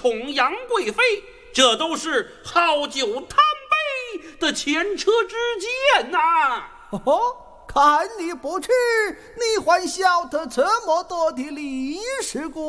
崇洋贵妃，这都是好酒贪杯的前车之鉴呐。 哦，看你不吃，你还晓得这么多的历史故